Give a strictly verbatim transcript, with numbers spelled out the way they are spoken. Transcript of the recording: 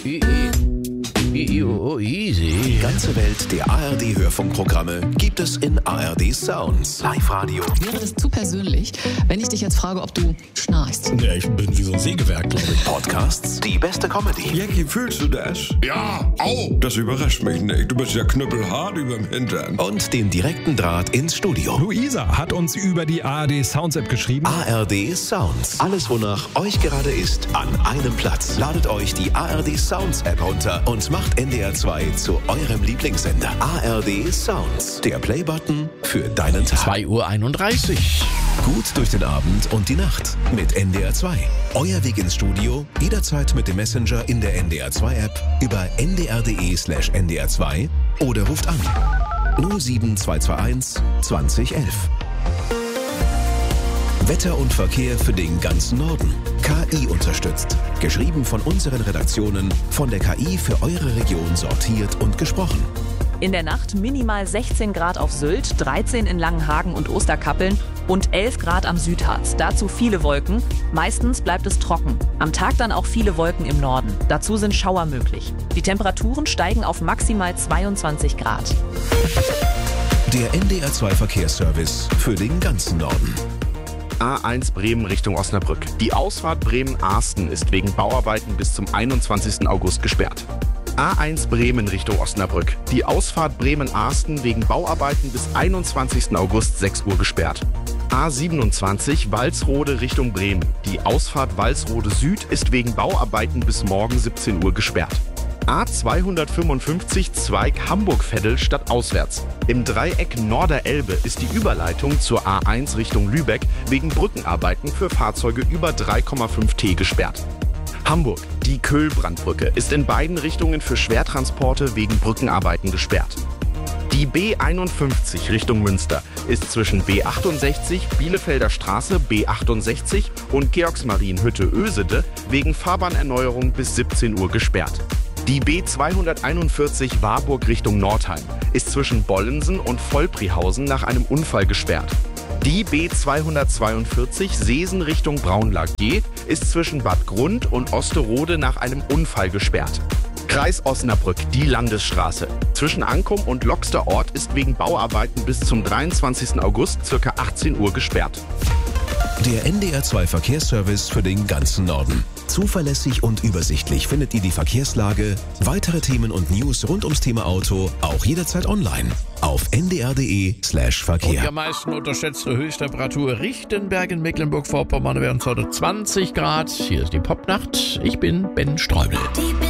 I, I, I, oh, easy. Die ganze Welt der A R D-Hörfunkprogramme gibt es in A R D Sounds. Live-Radio. Wäre das zu persönlich, wenn ich dich jetzt frage, ob du schnarchst? Ja, ich bin wie so ein Sägewerk, glaube ich. Podcasts, die beste Comedy. Jackie, fühlst du das? Ja, au! Das überrascht mich nicht. Du bist ja knüppelhart überm Hintern. Und den direkten Draht ins Studio. Luisa hat uns über die A R D Sounds App geschrieben. A R D Sounds. Alles, wonach euch gerade ist, an einem Platz. Ladet euch die A R D Sounds App runter und macht N D R zwei zu eurem Lieblingssender. A R D Sounds. Der Playbutton für deinen Tag. zwei Uhr einunddreißig. Gut durch den Abend und die Nacht mit N D R zwei. Euer Weg ins Studio, jederzeit mit dem Messenger in der N D R zwei App über n d r punkt d e slash n d r zwei oder ruft an null sieben zwei zwei eins zwanzig elf. Wetter und Verkehr für den ganzen Norden. K I unterstützt. Geschrieben von unseren Redaktionen, von der K I für eure Region sortiert und gesprochen. In der Nacht minimal sechzehn Grad auf Sylt, dreizehn in Langenhagen und Osterkappeln und elf Grad am Südharz. Dazu viele Wolken. Meistens bleibt es trocken. Am Tag dann auch viele Wolken im Norden. Dazu sind Schauer möglich. Die Temperaturen steigen auf maximal zweiundzwanzig Grad. Der N D R zwei Verkehrsservice für den ganzen Norden. A eins Bremen Richtung Osnabrück. Die Ausfahrt Bremen-Arsten ist wegen Bauarbeiten bis zum einundzwanzigsten August gesperrt. A eins Bremen Richtung Osnabrück. Die Ausfahrt Bremen-Arsten wegen Bauarbeiten bis einundzwanzigsten August sechs Uhr gesperrt. A siebenundzwanzig Walsrode Richtung Bremen. Die Ausfahrt Walsrode Süd ist wegen Bauarbeiten bis morgen siebzehn Uhr gesperrt. A zweihundertfünfundfünfzig Zweig Hamburg-Veddel stadtauswärts. Im Dreieck Norderelbe ist die Überleitung zur A eins Richtung Lübeck wegen Brückenarbeiten für Fahrzeuge über drei Komma fünf T gesperrt. Hamburg. Die Köhlbrandbrücke ist in beiden Richtungen für Schwertransporte wegen Brückenarbeiten gesperrt. Die B einundfünfzig Richtung Münster ist zwischen B achtundsechzig, Bielefelder Straße, B achtundsechzig und Georgsmarienhütte Ösede wegen Fahrbahnerneuerung bis siebzehn Uhr gesperrt. Die B zweihunderteinundvierzig Warburg Richtung Nordheim ist zwischen Bollensen und Vollprihausen nach einem Unfall gesperrt. Die B zweihundertzweiundvierzig Seesen Richtung Braunlage ist zwischen Bad Grund und Osterode nach einem Unfall gesperrt. Kreis Osnabrück, die Landesstraße. Zwischen Ankum und Loxterort ist wegen Bauarbeiten bis zum dreiundzwanzigsten August ca. achtzehn Uhr gesperrt. Der N D R zwei Verkehrsservice für den ganzen Norden. Zuverlässig und übersichtlich findet ihr die Verkehrslage, weitere Themen und News rund ums Thema Auto auch jederzeit online auf n d r punkt d e slash Und die Verkehr. am meisten unterschätzte Höchsttemperatur Richtenberg in Mecklenburg-Vorpommern wären es heute zwanzig Grad. Hier ist die Popnacht. Ich bin Ben Streubel.